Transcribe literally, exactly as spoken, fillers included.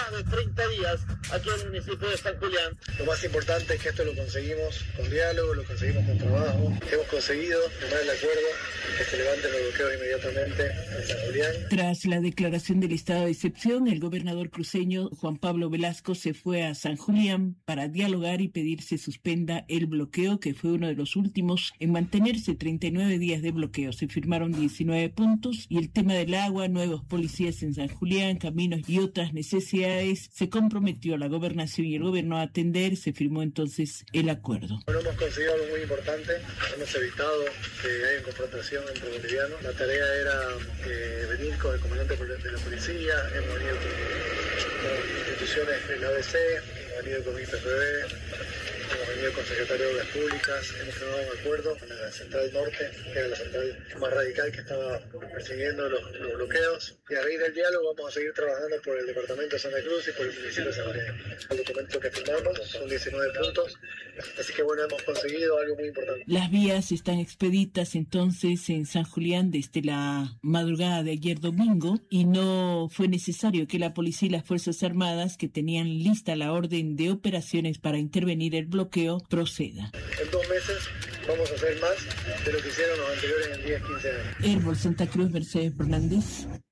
más de treinta días aquí en el municipio de San Julián. Lo más importante es que esto lo conseguimos con diálogo, lo conseguimos con trabajo. Hemos conseguido firmar el acuerdo que se levanten los bloqueos inmediatamente en San Julián. Tras la declaración del estado de excepción, el gobernador cruceño Juan Pablo Velasco se fue a San Julián para dialogar y pedir se suspenda el bloqueo, que fue uno de los últimos en mantenerse treinta y nueve días de bloqueo. Se firmaron diecinueve puntos y el tema del agua, nuevos policías en San Julián, caminos y otras necesidades se comprometió la gobernación y el gobierno a atender. Se firmó entonces el acuerdo. Bueno, hemos conseguido algo muy importante, hemos evitado que haya confrontación entre bolivianos. La tarea era eh, venir con el comandante de la policía, hemos venido con, con instituciones de la A B C, hemos venido con I P F B, hemos venido con el secretario de Obras Públicas, hemos firmado un acuerdo con la Central Norte, que era la central más radical que estaba persiguiendo los, los bloqueos. Y a raíz del diálogo vamos a seguir trabajando por el departamento de Santa Cruz y por el municipio de San Julián. El documento que firmamos son diecinueve puntos, así que bueno, hemos conseguido algo muy importante. Las vías están expeditas entonces en San Julián desde la madrugada de ayer domingo y no fue necesario que la policía y las Fuerzas Armadas, que tenían lista la orden de operaciones para intervenir el bloqueo, proceda. En dos meses vamos a hacer más de lo que hicieron los anteriores en diez, quince años. Herbol Santa Cruz, Mercedes Fernández.